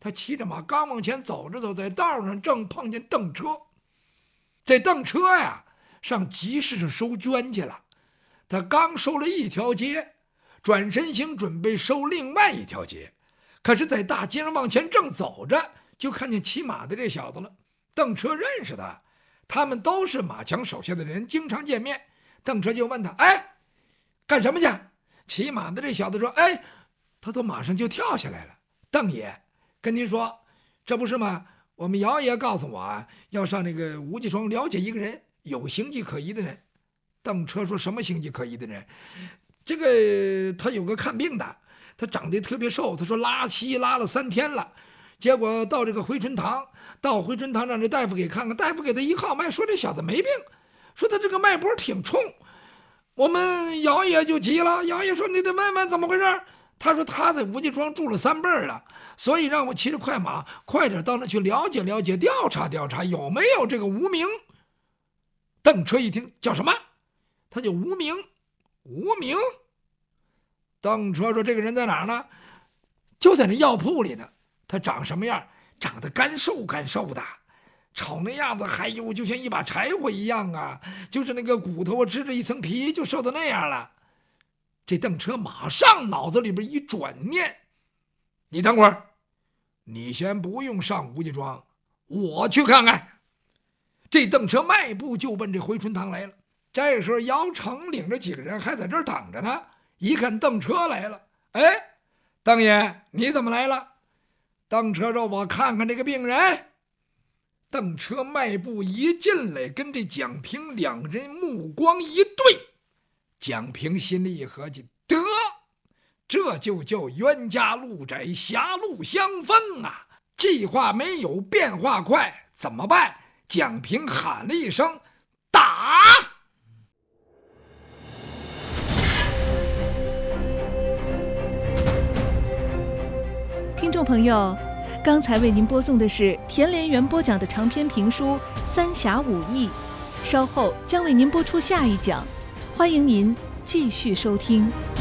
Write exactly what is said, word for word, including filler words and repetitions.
他骑着马刚往前走着走，在道上正碰见邓车。这邓车呀，上集市上收捐去了。他刚收了一条街，转身行准备收另外一条街。可是，在大街上往前正走着，就看见骑马的这小子了。邓车认识他，他们都是马强手下的人，经常见面。邓车就问他：“哎，干什么去？”骑马的这小子说：“哎，他从马上就跳下来了。邓爷，跟您说，这不是吗？我们姚爷告诉我啊，要上那个吴家庄了解一个人，有形迹可疑的人。”邓车说：“什么形迹可疑的人？这个他有个看病的，他长得特别瘦，他说拉稀拉了三天了。结果到这个回春堂，到回春堂让这大夫给看看，大夫给他一号脉，说这小子没病，说他这个脉搏挺冲。我们姚爷就急了，姚爷说：“你得问问怎么回事。”他说：“他在吴家庄住了三辈儿了，所以让我骑着快马快点到那去了解了解，调查调查有没有这个无名。”邓车一听，叫什么？他叫无名。无名。邓车说：“这个人在哪儿呢？”就在那药铺里呢。他长什么样？长得干瘦干瘦的，瞅那样子，还有就像一把柴火一样啊，就是那个骨头啊，支着一层皮，就瘦到那样了。这邓车马上脑子里边一转念：“你等会儿，你先不用上吴家庄，我去看看。”这邓车迈步就奔这回春堂来了。这时候姚成领着几个人还在这儿等着呢，一看邓车来了，哎，邓爷你怎么来了？邓车说：“我看看这个病人。”邓车迈步一进来，跟这蒋平两人目光一对。蒋平心里一合计，得，这就叫冤家路窄，狭路相逢啊！计划没有变化快，怎么办？蒋平喊了一声：“打！” 听众朋友，刚才为您播送的是田连元播讲的长篇评书《三侠五义》，稍后将为您播出下一讲，欢迎您继续收听。